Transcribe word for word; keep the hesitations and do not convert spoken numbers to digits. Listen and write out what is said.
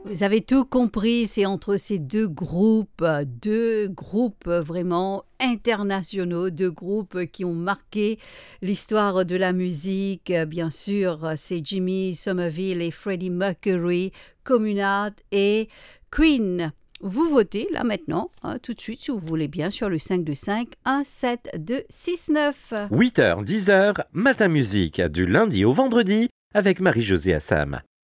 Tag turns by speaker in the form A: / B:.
A: Vous avez tout compris, c'est entre ces deux groupes, euh, deux groupes vraiment internationaux, deux groupes qui ont marqué l'histoire de la musique. Euh, Bien sûr, c'est Jimmy Somerville et Freddie Mercury, Communard et Queen. Vous votez là maintenant, hein, tout de suite, si vous voulez bien, sur le cinq deux cinq un sept deux six neuf.
B: huit heures, dix heures, Matin Musique, du lundi au vendredi, avec Marie-Josée Assam.